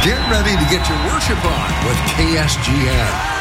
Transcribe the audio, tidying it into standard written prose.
Get ready to get your worship on with KSGN.